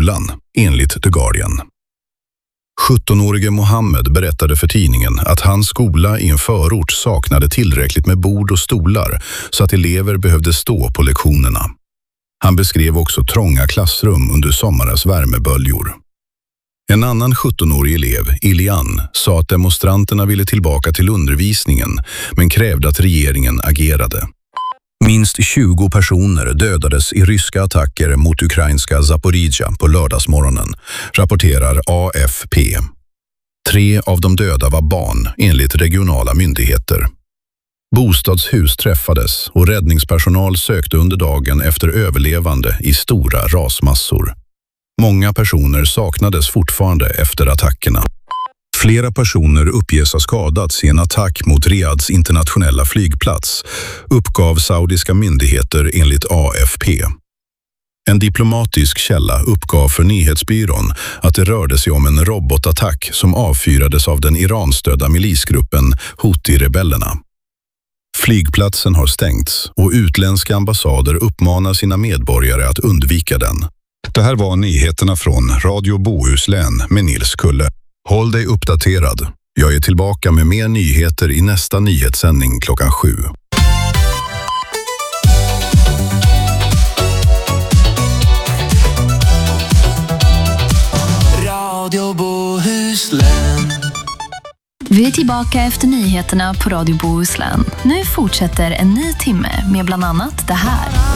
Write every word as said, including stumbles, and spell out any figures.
skolan, enligt The Guardian. sjuttonårige Mohammed berättade för tidningen att hans skola i en förort saknade tillräckligt med bord och stolar så att elever behövde stå på lektionerna. Han beskrev också trånga klassrum under sommarens värmeböljor. En annan sjuttonårig elev, Ilian, sa att demonstranterna ville tillbaka till undervisningen men krävde att regeringen agerade. Minst tjugo personer dödades i ryska attacker mot ukrainska Zaporizjzja på lördagsmorgonen, rapporterar A F P. Tre av de döda var barn, enligt regionala myndigheter. Bostadshus träffades och räddningspersonal sökte under dagen efter överlevande i stora rasmassor. Många personer saknades fortfarande efter attackerna. Flera personer uppges ha skadats i en attack mot Riyads internationella flygplats, uppgav saudiska myndigheter enligt A F P. En diplomatisk källa uppgav för nyhetsbyrån att det rörde sig om en robotattack som avfyrades av den Iranstödda milisgruppen Houthi-rebellerna. Flygplatsen har stängts och utländska ambassader uppmanar sina medborgare att undvika den. Det här var nyheterna från Radio Bohuslän med Nils Kulle. Håll dig uppdaterad. Jag är tillbaka med mer nyheter i nästa nyhetssändning klockan sju. Radio Bohuslän. Vi är tillbaka efter nyheterna på Radio Bohuslän. Nu fortsätter en ny timme med bland annat det här.